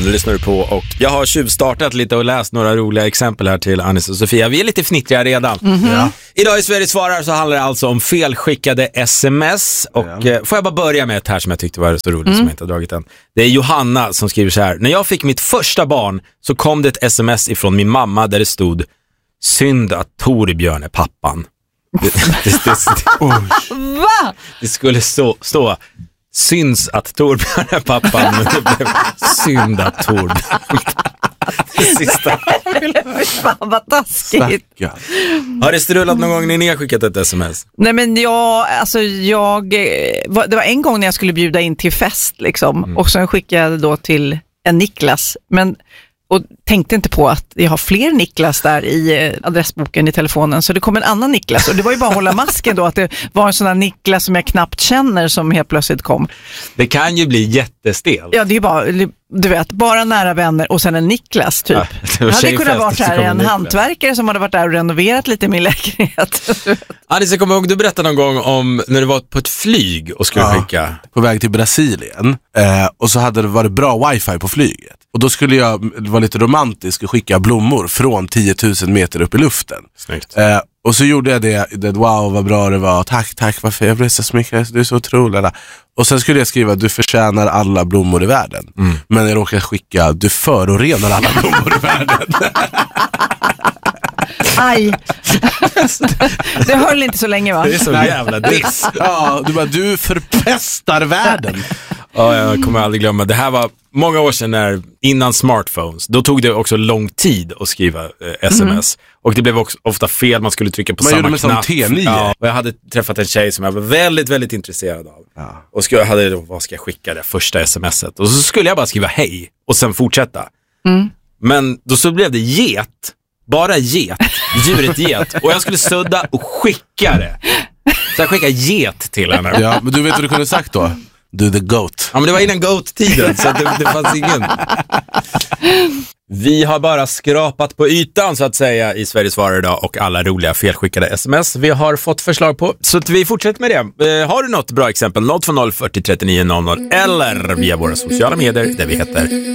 lyssnar du på, och jag har tjuvstartat lite och läst några roliga exempel här till Anis och Sofia. Vi är lite fnittriga redan. Ja. Idag i Sveriges svarar så handlar det alltså om felskickade sms. Och får jag bara börja med ett här som jag tyckte var så roligt som jag inte har dragit än. Det är Johanna som skriver så här: när jag fick mitt första barn så kom det ett sms ifrån min mamma där det stod: synd att Torbjörn är pappan. Va? Det skulle stå syns att Torbjörn är pappan, men det blev synd att Torbjörn. Det sista. Fan vad taskigt. Har det strullat någon gång när ni har skickat ett sms? Nej, men det var en gång när jag skulle bjuda in till fest liksom, och sen skickade jag då till en Niklas, och tänkte inte på att jag har fler Niklas där i adressboken i telefonen. Så det kom en annan Niklas. Och det var ju bara att hålla masken då. Att det var en sån här Niklas som jag knappt känner som helt plötsligt kom. Det kan ju bli jättestel. Ja, det är bara, du vet, bara nära vänner och sen en Niklas typ. Ja, det hade kunnat vara så här en hantverkare som hade varit där och renoverat lite i min lägenhet. Alice, jag kommer ihåg, du berättade någon gång om när du var på ett flyg och skulle skicka. På väg till Brasilien. Och så hade det varit bra wifi på flyget. Och då skulle jag vara lite romantisk och skicka blommor från 10 000 meter upp i luften. Snyggt. Och så gjorde jag det, wow vad bra det var, tack, varför jag blev så smickrad, du är så otrolig. Och sen skulle jag skriva: du förtjänar alla blommor i världen. Men jag råkade skicka: du förorenar alla blommor i världen. Aj. Det höll inte så länge, va? Det är så jävla diss. Ja, du förpestar världen. Ja, jag kommer aldrig glömma. Det här var många år sedan, innan smartphones. Då tog det också lång tid att skriva sms. Och det blev också ofta fel, man skulle trycka på samma knapp. Man gjorde med T9. Ja, och jag hade träffat en tjej som jag var väldigt, väldigt intresserad av. Ja. Och vad ska jag skicka det första smset? Och så skulle jag bara skriva hej och sen fortsätta. Men då så blev det get. Bara get. Djuret get. Och jag skulle sudda och skicka det. Så jag skickade get till henne. Ja, men du vet vad du kunde sagt då? Du the goat. Ja, men det var innan goat-tiden, så det fanns ingen. Vi har bara skrapat på ytan, så att säga, i Sveriges svarar idag, och alla roliga felskickade sms vi har fått förslag på. Så att vi fortsätter med det. Har du något bra exempel? 020 40 39 00 eller via våra sociala medier där vi heter